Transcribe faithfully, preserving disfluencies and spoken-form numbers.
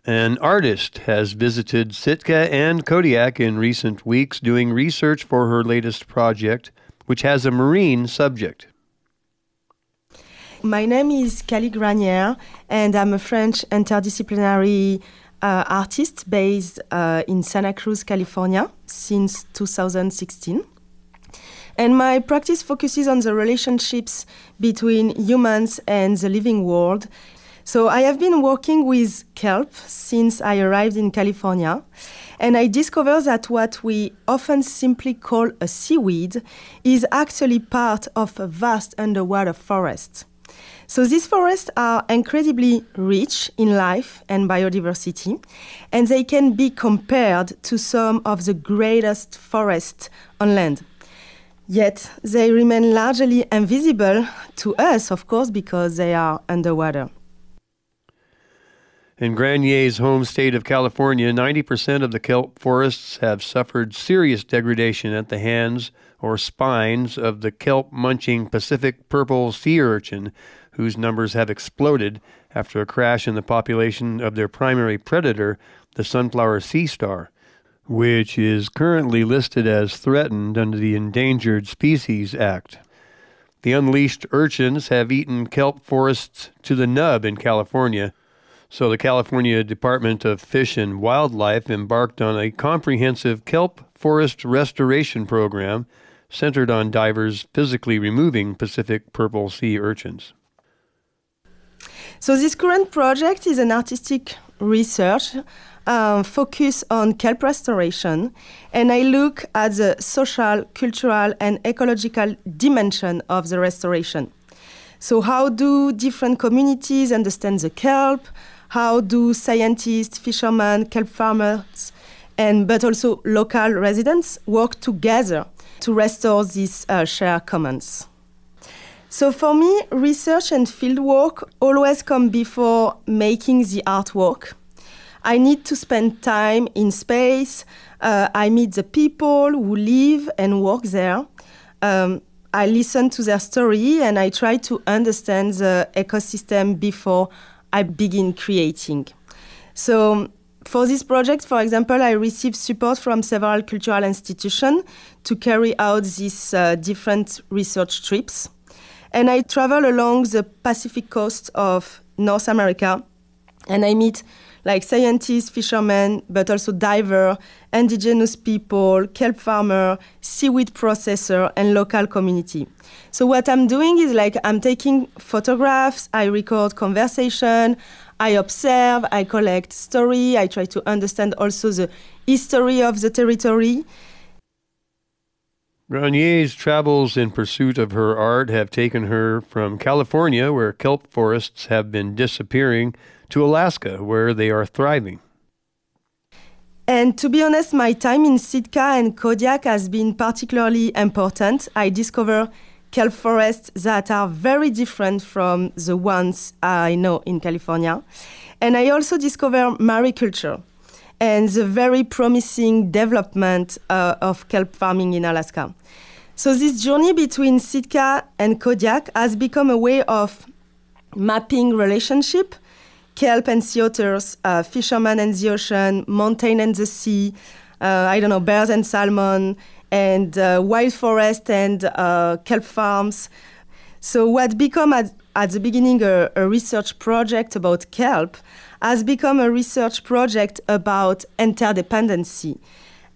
An artist has visited Sitka and Kodiak in recent weeks doing research for her latest project, which has a marine subject. My name is Cali Granière, and I'm a French interdisciplinary uh, artist based uh, in Santa Cruz, California, since two thousand sixteen. And my practice focuses on the relationships between humans and the living world. So I have been working with kelp since I arrived in California, and I discovered that what we often simply call a seaweed is actually part of a vast underwater forest. So these forests are incredibly rich in life and biodiversity, and they can be compared to some of the greatest forests on land. Yet they remain largely invisible to us, of course, because they are underwater. In Granier's home state of California, ninety percent of the kelp forests have suffered serious degradation at the hands or spines of the kelp-munching Pacific purple sea urchin, whose numbers have exploded after a crash in the population of their primary predator, the sunflower sea star, which is currently listed as threatened under the Endangered Species Act. The unleashed urchins have eaten kelp forests to the nub in California, so the California Department of Fish and Wildlife embarked on a comprehensive kelp forest restoration program centered on divers physically removing Pacific purple sea urchins. So this current project is an artistic research uh, focused on kelp restoration, and I look at the social, cultural, and ecological dimension of the restoration. So how do different communities understand the kelp? How do scientists, fishermen, kelp farmers, and but also local residents work together to restore these uh, shared commons? So for me, research and fieldwork always come before making the artwork. I need to spend time in space. Uh, I meet the people who live and work there. Um, I listen to their story and I try to understand the ecosystem before I begin creating. So for this project, for example, I received support from several cultural institutions to carry out these uh, different research trips. And I travel along the Pacific coast of North America, and I meet like scientists, fishermen, but also divers, indigenous people, kelp farmer, seaweed processor, and local community. So what I'm doing is like I'm taking photographs, I record conversation, I observe, I collect story, I try to understand also the history of the territory. Granier's travels in pursuit of her art have taken her from California, where kelp forests have been disappearing, to Alaska, where they are thriving. And to be honest, my time in Sitka and Kodiak has been particularly important. I discovered kelp forests that are very different from the ones I know in California. And I also discovered mariculture and the very promising development uh, of kelp farming in Alaska. So this journey between Sitka and Kodiak has become a way of mapping relationship, kelp and sea otters, uh, fishermen and the ocean, mountain and the sea, uh, I don't know, bears and salmon, and uh, wild forest and uh, kelp farms. So what became at, at the beginning a, a research project about kelp has become a research project about interdependency.